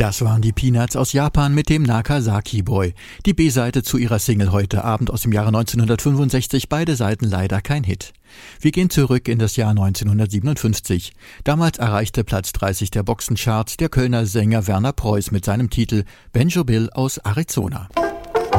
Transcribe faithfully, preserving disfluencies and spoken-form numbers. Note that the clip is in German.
Das waren die Peanuts aus Japan mit dem Nakasaki Boy. Die B-Seite zu ihrer Single Heute Abend aus dem Jahre neunzehnhundertfünfundsechzig, beide Seiten leider kein Hit. Wir gehen zurück in das Jahr neunzehnhundertsiebenundfünfzig. Damals erreichte Platz dreißig der Boxencharts der Kölner Sänger Werner Preuß mit seinem Titel Banjo Bill aus Arizona.